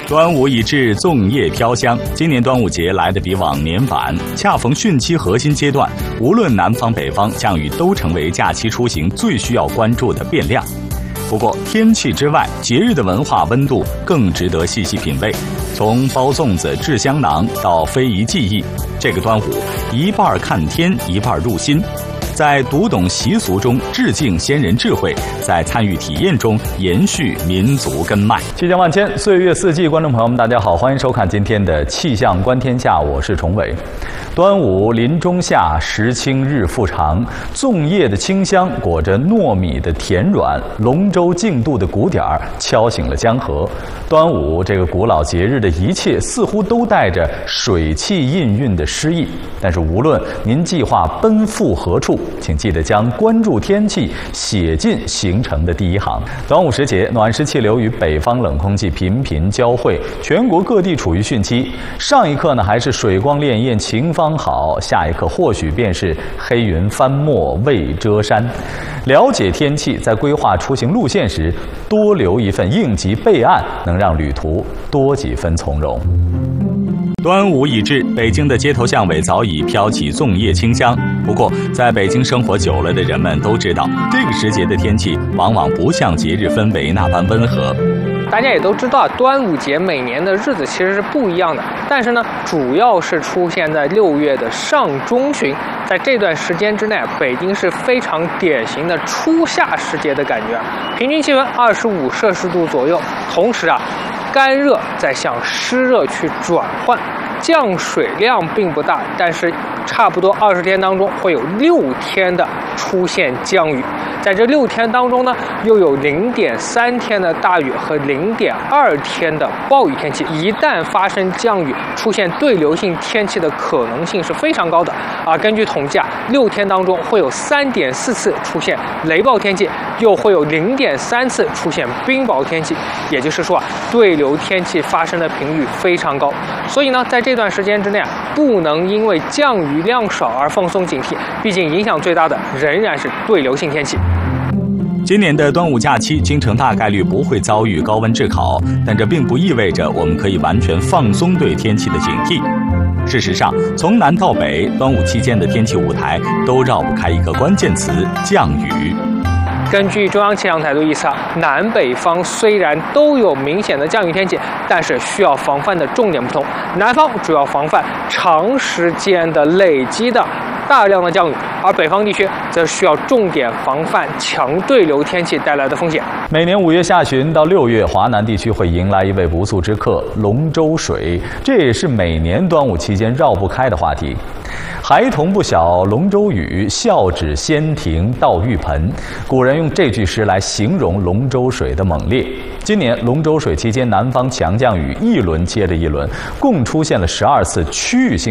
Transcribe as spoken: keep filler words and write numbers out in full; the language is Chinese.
端午已至，粽叶飘香。今年端午节来得比往年晚，恰逢汛期核心阶段，无论南方北方，降雨都成为假期出行最需要关注的变量。不过，天气之外，节日的文化温度更值得细细品味。从包粽子、制香囊到非遗技艺，这个端午一半看天，一半入心。在读懂习俗中致敬先人智慧，在参与体验中延续民族根脉。气象万千，岁月四季，观众朋友们，大家好，欢迎收看今天的气象观天下，我是崇伟。端午临中夏，时清日复长，粽叶的清香裹着糯米的甜软，龙舟竞渡的鼓点儿敲醒了江河。端午这个古老节日的一切似乎都带着水气氤氲的诗意，但是无论您计划奔赴何处，请记得将关注天气写进行程的第一行。端午时节，暖湿气流与北方冷空气频频交汇，全国各地处于汛期。上一刻呢还是水光潋滟晴方好，下一刻或许便是黑云翻墨未遮山。了解天气，在规划出行路线时多留一份应急备案，能让旅途多几分从容。端午已至，北京的街头巷尾早已飘起粽叶清香。不过，在北京生活久了的人们都知道，这个时节的天气往往不像节日氛围那般温和。 大家也都知道，端午节每年的日子其实是不一样的，但是呢，主要是出现在六月的上中旬，在这段时间之内，北京是非常典型的初夏时节的感觉，平均气温二十五摄氏度左右，同时啊，干热在向湿热去转换，降水量并不大，但是差不多二十天当中会有六天的出现降雨，在这六天当中呢，又有零点三天的大雨和零点二天的暴雨天气。一旦发生降雨，出现对流性天气的可能性是非常高的啊。根据统计啊，六天当中会有三点四次出现雷暴天气，又会有零点三次出现冰雹天气。也就是说啊，对流天气发生的频率非常高。所以呢，在这段时间之内啊，不能因为降雨量少而放松警惕，毕竟影响最大的仍然是对流性天气。 今年的端午假期，京城大概率不会遭遇高温炙烤，但这并不意味着我们可以完全放松对天气的警惕。事实上，从南到北，端午期间的天气舞台都绕不开一个关键词：降雨。 根据中央气象台的预测，南北方虽然都有明显的降雨天气，但是需要防范的重点不同。南方主要防范长时间的累积的大量的降雨，而北方地区则需要重点防范强对流天气带来的风险。 每年五月下旬到六月，华南地区会迎来一位不速之客——龙舟水，这也是每年端午期间绕不开的话题。孩童不晓龙舟语，笑指仙庭到浴盆。古人用这句诗来形容龙舟水的猛烈。今年龙舟水期间，南方强降雨一轮接着一轮，共出现了十二次区域性